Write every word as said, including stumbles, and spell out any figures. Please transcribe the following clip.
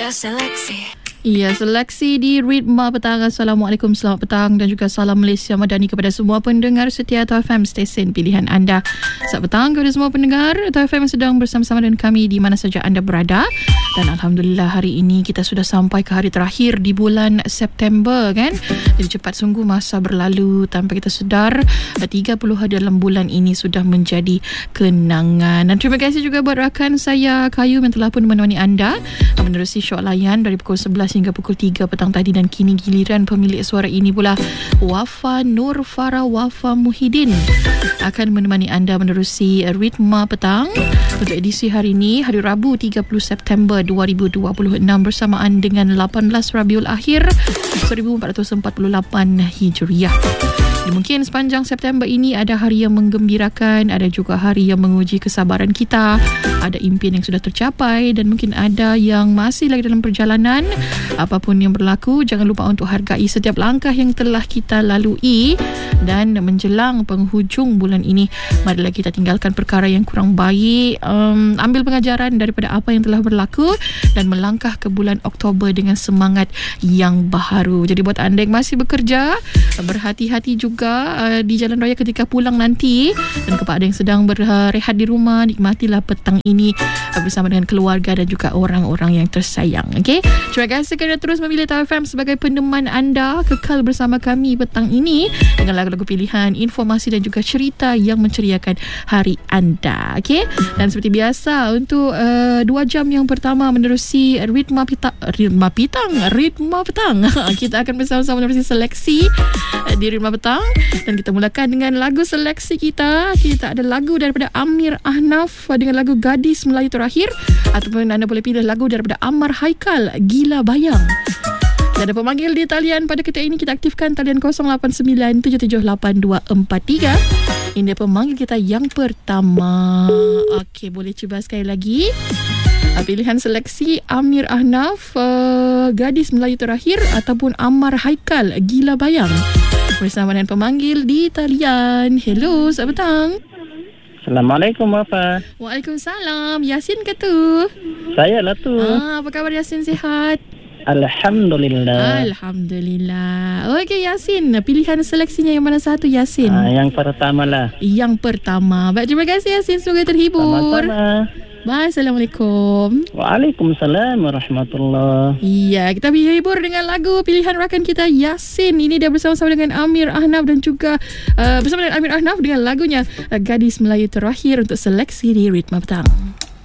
Ya Seleksi. Ya, seleksi di Ritma Petang. Assalamualaikum, selamat petang dan juga salam Malaysia Madani kepada semua pendengar setia Atau F M, stesen pilihan anda. Selamat petang kepada semua pendengar Atau F M yang sedang bersama-sama dengan kami di mana saja anda berada. Dan Alhamdulillah hari ini kita sudah sampai ke hari terakhir di bulan September kan. Jadi cepat sungguh masa berlalu tanpa kita sedar. tiga puluh hari dalam bulan ini sudah menjadi kenangan. Dan terima kasih juga buat rakan saya Kayu yang telah pun menemani anda menerusi syok layan dari pukul sebelas hingga pukul tiga petang tadi. Dan kini giliran pemilik suara ini pula Wafa Nur Farah Wafa Muhyiddin akan menemani anda menerusi Ritma Petang untuk edisi hari ini, hari Rabu tiga puluh September dua ribu dua puluh enam bersamaan dengan lapan belas Rabiul Akhir seribu empat ratus empat puluh lapan Hijriah. Mungkin sepanjang September ini ada hari yang menggembirakan, ada juga hari yang menguji kesabaran kita, ada impian yang sudah tercapai dan mungkin ada yang masih lagi dalam perjalanan. Apapun yang berlaku, jangan lupa untuk hargai setiap langkah yang telah kita lalui. Dan menjelang penghujung bulan ini, marilah kita tinggalkan perkara yang kurang baik, um, ambil pengajaran daripada apa yang telah berlaku dan melangkah ke bulan Oktober dengan semangat yang baharu. Jadi buat anda yang masih bekerja, berhati-hati juga Uh, di jalan raya ketika pulang nanti. Dan kepada yang sedang berehat di rumah, nikmatilah petang ini uh, bersama dengan keluarga dan juga orang-orang yang tersayang. Okay? Terima kasih kerana terus memilih Atau F M sebagai peneman anda. Kekal bersama kami petang ini dengan lagu-lagu pilihan, informasi dan juga cerita yang menceriakan hari anda. Okay? Dan seperti biasa untuk uh, dua jam yang pertama menerusi Ritma Pita, Ritma Pitang Ritma Petang kita akan bersama-sama menerusi seleksi uh, di Ritma Petang. Dan kita mulakan dengan lagu seleksi kita. Kita ada lagu daripada Amir Ahnaf dengan lagu Gadis Melayu Terakhir, ataupun anda boleh pilih lagu daripada Ammar Haikal, Gila Bayang. Dan ada pemanggil di talian pada ketika ini. Kita aktifkan talian kosong lapan sembilan tujuh tujuh lapan dua empat tiga. Ini pemanggil kita yang pertama. Okey, boleh cuba sekali lagi. Pilihan seleksi Amir Ahnaf, uh, Gadis Melayu Terakhir, ataupun Ammar Haikal, Gila Bayang. Bersama dengan pemanggil di talian. Hello, selamat petang. Assalamualaikum, Wafa. Waalaikumsalam. Yasin ke tu? Saya lah tu. Ah, apa khabar Yasin, sihat? Alhamdulillah. Alhamdulillah. Okey Yasin, pilihan seleksinya yang mana satu Yasin? Ah, yang pertama lah. Yang pertama. Baik, terima kasih Yasin, semoga terhibur. Sama-sama. Bye, Assalamualaikum. Waalaikumsalam warahmatullahi. Iya, kita hibur dengan lagu pilihan rakan kita Yasin. Ini dia bersama-sama dengan Amir Ahnaf dan juga uh, bersama dengan Amir Ahnaf dengan lagunya uh, Gadis Melayu Terakhir untuk seleksi di Ritma Petang.